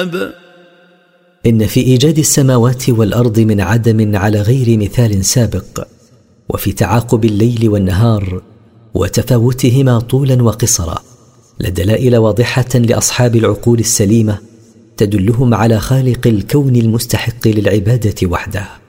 إن في إيجاد السماوات والأرض من عدم على غير مثال سابق، وفي تعاقب الليل والنهار وتفاوتهما طولا وقصرا، لدلائل واضحة لأصحاب العقول السليمة تدلهم على خالق الكون المستحق للعبادة وحده.